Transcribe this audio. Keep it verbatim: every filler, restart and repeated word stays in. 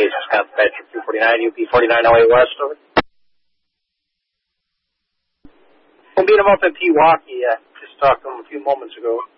Communications, Wisconsin, Patrick two forty-nine, U P forty-nine L A West, over. We'll meet him up in Pewaukee. Uh, just talked to him a few moments ago.